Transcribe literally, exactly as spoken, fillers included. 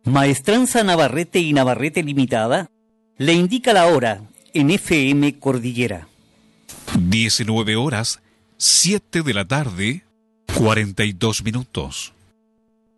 Maestranza Navarrete y Navarrete Limitada le indica la hora en F M Cordillera. diecinueve horas, siete de la tarde, cuarenta y dos minutos.